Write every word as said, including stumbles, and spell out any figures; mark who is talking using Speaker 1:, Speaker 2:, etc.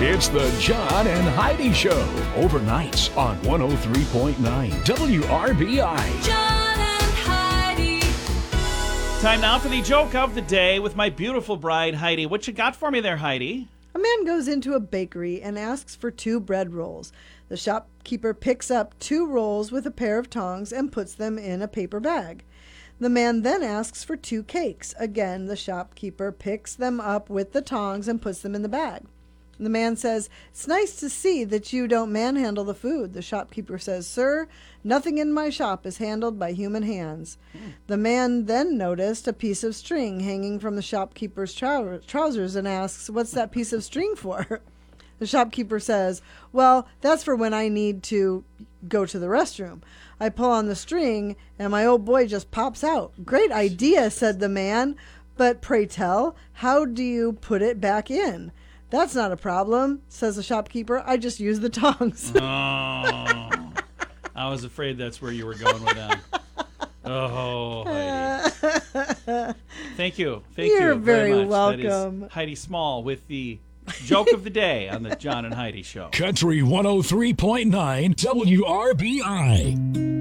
Speaker 1: It's the John and Heidi Show, overnights on one oh three point nine W R B I.
Speaker 2: John and Heidi.
Speaker 3: Time now for the joke of the day with my beautiful bride, Heidi. What you got for me there, Heidi?
Speaker 4: A man goes into a bakery and asks for two bread rolls. The shopkeeper picks up two rolls with a pair of tongs and puts them in a paper bag. The man then asks for two cakes. Again, the shopkeeper picks them up with the tongs and puts them in the bag. The man says, "It's nice to see that you don't manhandle the food." The shopkeeper says, "Sir, nothing in my shop is handled by human hands." Hmm. The man then noticed a piece of string hanging from the shopkeeper's trou- trousers and asks, "What's that piece of string for?" The shopkeeper says, "Well, that's for when I need to go to the restroom. I pull on the string and my old boy just pops out." "Great idea," said the man, "but pray tell, how do you put it back in?" "That's not a problem," says the shopkeeper. "I just use the tongs."
Speaker 3: Oh, I was afraid that's where you were going with that. Oh, Heidi. Thank you. Thank
Speaker 4: You're
Speaker 3: you very,
Speaker 4: very
Speaker 3: much.
Speaker 4: welcome.
Speaker 3: That is Heidi Small with the joke of the day on the John and Heidi Show.
Speaker 1: Country one oh three point nine W R B I.